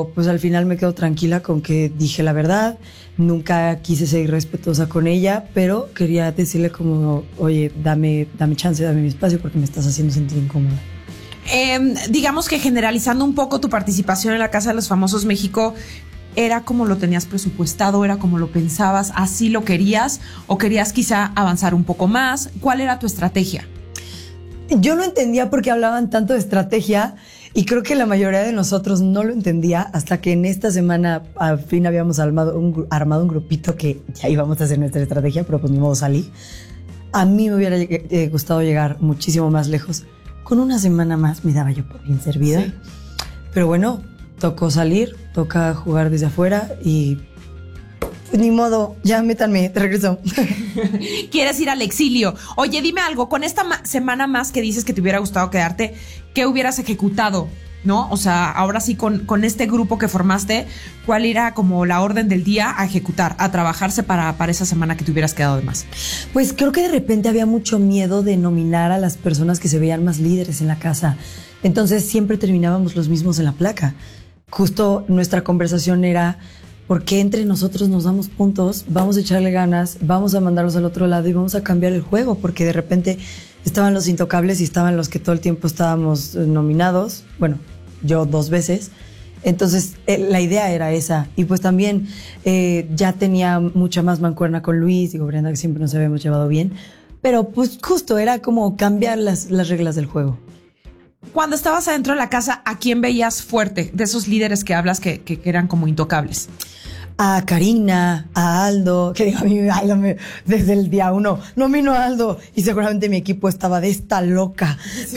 pero pues al final me quedo tranquila con que dije la verdad. Nunca quise ser irrespetuosa con ella, pero quería decirle como, oye, dame chance, dame mi espacio porque me estás haciendo sentir incómoda. Digamos que generalizando un poco tu participación en la Casa de los Famosos México, ¿era como lo tenías presupuestado? ¿Era como lo pensabas? ¿Así lo querías? ¿O querías quizá avanzar un poco más? ¿Cuál era tu estrategia? Yo no entendía por qué hablaban tanto de estrategia y creo que la mayoría de nosotros no lo entendía hasta que en esta semana al fin habíamos armado un grupito que ya íbamos a hacer nuestra estrategia, pero pues ni modo salí. A mí me hubiera gustado llegar muchísimo más lejos. Con una semana más me daba yo por bien servida. Sí. Pero bueno, tocó salir, toca jugar desde afuera y pues ni modo, ya métanme, te regreso. ¿Quieres ir al exilio? Oye, dime algo, con esta semana más que dices que te hubiera gustado quedarte, ¿qué hubieras ejecutado? ¿No? O sea, ahora sí con este grupo que formaste, ¿cuál era como la orden del día a ejecutar, a trabajarse para esa semana que te hubieras quedado de más? Pues creo que de repente había mucho miedo de nominar a las personas que se veían más líderes en la casa. Entonces siempre terminábamos los mismos en la placa. Justo nuestra conversación era, ¿por qué entre nosotros nos damos puntos? Vamos a echarle ganas, vamos a mandarlos al otro lado y vamos a cambiar el juego, porque de repente estaban los intocables y estaban los que todo el tiempo estábamos nominados. Bueno, yo 2 veces. Entonces, la idea era esa. Y pues también ya tenía mucha más mancuerna con Luis y con Brianda, que siempre nos habíamos llevado bien. Pero pues justo era como cambiar las reglas del juego. Cuando estabas adentro de la casa, ¿a quién veías fuerte? De esos líderes que hablas que eran como intocables. A Karina, a Aldo, que digo, a mí Aldo desde el día 1 nomino a Aldo y seguramente mi equipo estaba de esta loca. Sí.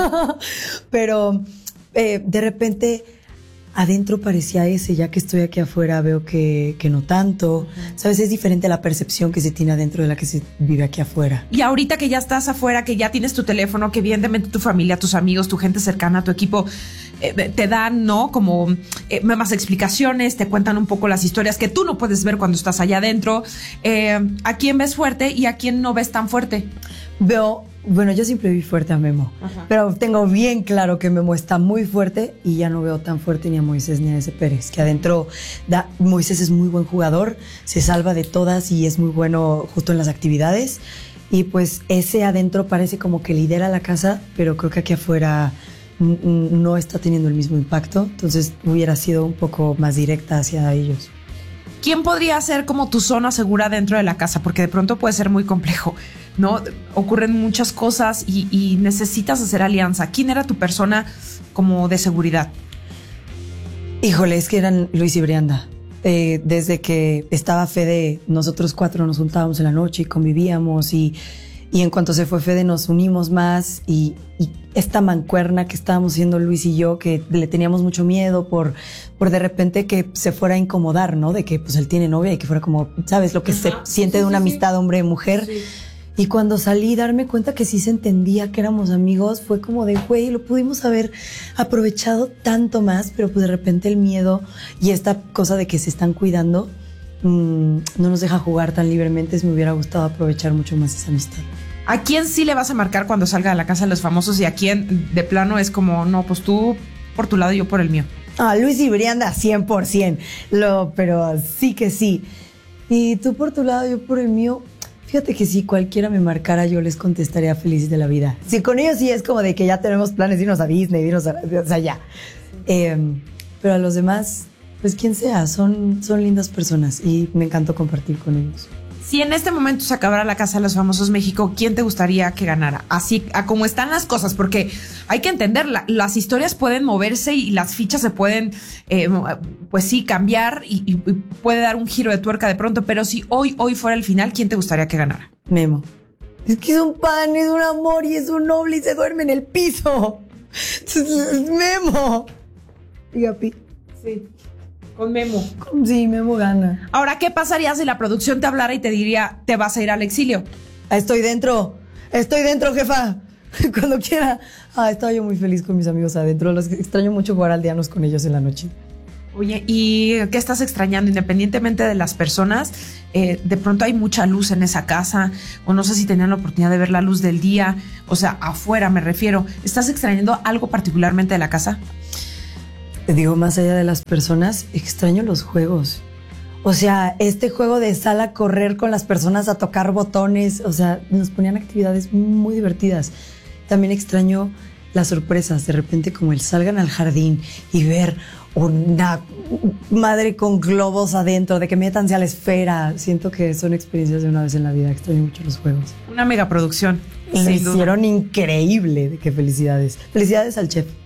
Pero de repente adentro parecía ese, ya que estoy aquí afuera veo que no tanto. Uh-huh. ¿Sabes? Es diferente la percepción que se tiene adentro de la que se vive aquí afuera. Y ahorita que ya estás afuera, que ya tienes tu teléfono, que evidentemente tu familia, tus amigos, tu gente cercana, tu equipo, te dan, ¿no? Como más explicaciones, te cuentan un poco las historias que tú no puedes ver cuando estás allá adentro. ¿A quién ves fuerte y a quién no ves tan fuerte? Bueno, yo siempre vi fuerte a Memo, ajá, pero tengo bien claro que Memo está muy fuerte y ya no veo tan fuerte ni a Moisés ni a ese Pérez, que adentro Moisés es muy buen jugador, se salva de todas y es muy bueno justo en las actividades y pues ese adentro parece como que lidera la casa, pero creo que aquí afuera no está teniendo el mismo impacto, entonces hubiera sido un poco más directa hacia ellos. ¿Quién podría ser como tu zona segura dentro de la casa? Porque de pronto puede ser muy complejo, ¿no? Ocurren muchas cosas y necesitas hacer alianza. ¿Quién era tu persona como de seguridad? Híjole, es que eran Luis y Brianda. Desde que estaba Fede, nosotros 4 nos juntábamos en la noche y convivíamos y en cuanto se fue Fede nos unimos más y esta mancuerna que estábamos haciendo Luis y yo, que le teníamos mucho miedo por de repente que se fuera a incomodar, ¿no? De que pues él tiene novia y que fuera como, ¿sabes? Lo que se siente de una amistad hombre-mujer. Sí. Y cuando salí, darme cuenta que sí se entendía que éramos amigos, fue como de, güey, lo pudimos haber aprovechado tanto más, pero pues de repente el miedo y esta cosa de que se están cuidando no nos deja jugar tan libremente. Me hubiera gustado aprovechar mucho más esa amistad. ¿A quién sí le vas a marcar cuando salga de la Casa de los Famosos y a quién de plano es como, no, pues tú por tu lado y yo por el mío? Luis y Brianda 100%, pero sí que sí. Y tú por tu lado, yo por el mío. Fíjate que si cualquiera me marcara, yo les contestaría feliz de la vida. Si con ellos sí es como de que ya tenemos planes de irnos a Disney, o sea, ya. Pero a los demás, pues quien sea, son lindas personas y me encantó compartir con ellos. Si en este momento se acabara la Casa de los Famosos México, ¿quién te gustaría que ganara? Así, a cómo están las cosas, porque hay que entender, las historias pueden moverse y las fichas se pueden, pues sí, cambiar y puede dar un giro de tuerca de pronto, pero si hoy fuera el final, ¿quién te gustaría que ganara? Memo. Es que es un pan, es un amor y es un noble y se duerme en el piso. Memo. Y Gapi. Sí. Con Memo. Sí, Memo gana. Ahora, ¿qué pasaría si la producción te hablara y te diría, te vas a ir al exilio? Estoy dentro, jefa. Cuando quiera. Estaba yo muy feliz con mis amigos adentro. Los extraño mucho jugar aldeanos con ellos en la noche. Oye, ¿y qué estás extrañando? Independientemente de las personas, de pronto hay mucha luz en esa casa, o no sé si tenían la oportunidad de ver la luz del día, o sea, afuera me refiero. ¿Estás extrañando algo particularmente de la casa? digo, más allá de las personas, extraño los juegos. O sea, este juego de sal a correr con las personas a tocar botones, o sea, nos ponían actividades muy divertidas. También extraño las sorpresas, de repente como el salgan al jardín y ver una madre con globos adentro, de que métanse a la esfera. Siento que son experiencias de una vez en la vida. Extraño mucho los juegos. Una megaproducción. Lo hicieron increíble. De que felicidades. Felicidades al chef.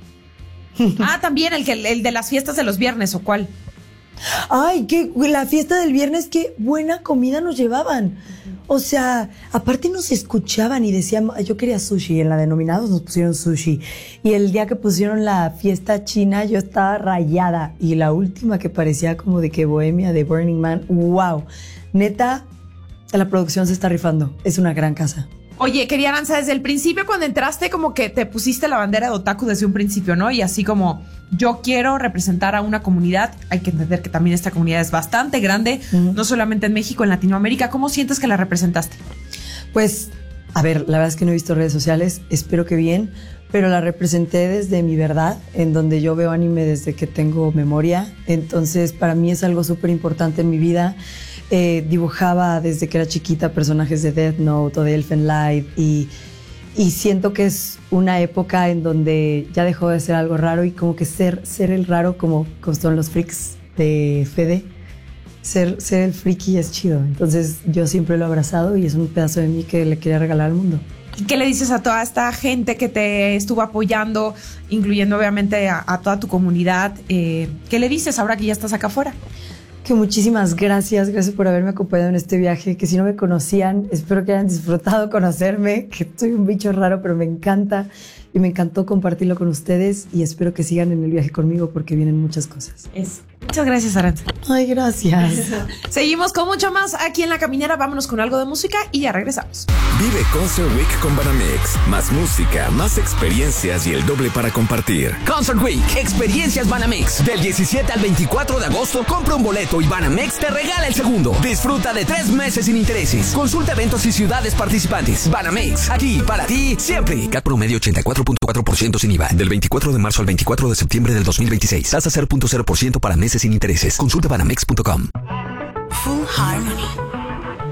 Ah, también el de las fiestas de los viernes, ¿o cuál? Ay, que la fiesta del viernes, qué buena comida nos llevaban. O sea, aparte nos escuchaban y decían, yo quería sushi, en la denominados nos pusieron sushi. Y el día que pusieron la fiesta china, yo estaba rayada. Y la última que parecía como de que Bohemia, de Burning Man, wow. Neta, la producción se está rifando. Es una gran casa. Oye, querida Aranza, desde el principio cuando entraste como que te pusiste la bandera de otaku desde un principio, ¿no? Y así como yo quiero representar a una comunidad, hay que entender que también esta comunidad es bastante grande, no solamente en México, en Latinoamérica. ¿Cómo sientes que la representaste? Pues, a ver, la verdad es que no he visto redes sociales, espero que bien, pero la representé desde mi verdad, en donde yo veo anime desde que tengo memoria. Entonces, para mí es algo súper importante en mi vida. Dibujaba desde que era chiquita personajes de Death Note o de Elfen Light y siento que es una época en donde ya dejó de ser algo raro y como que ser el raro como son los freaks de Fede, ser el friki es chido. Entonces yo siempre lo he abrazado y es un pedazo de mí que le quería regalar al mundo. ¿Y qué le dices a toda esta gente que te estuvo apoyando, incluyendo obviamente a toda tu comunidad? ¿Qué le dices ahora que ya estás acá afuera? Que muchísimas gracias por haberme acompañado en este viaje, que si no me conocían, espero que hayan disfrutado conocerme, que soy un bicho raro, pero me encanta y me encantó compartirlo con ustedes y espero que sigan en el viaje conmigo porque vienen muchas cosas. Muchas gracias, Aranza. Ay, gracias. Seguimos con mucho más aquí en La Caminera. Vámonos con algo de música y ya regresamos. Vive Concert Week con Banamex. Más música, más experiencias y el doble para compartir. Concert Week, experiencias Banamex. Del 17 al 24 de agosto, compra un boleto y Banamex te regala el segundo. Disfruta de 3 meses sin intereses. Consulta eventos y ciudades participantes. Banamex, aquí para ti siempre. CAT promedio 84.4% sin IVA. Del 24 de marzo al 24 de septiembre del 2026. Tasa 0.0% para meses sin intereses. Consulta banamex.com. Full Harmony.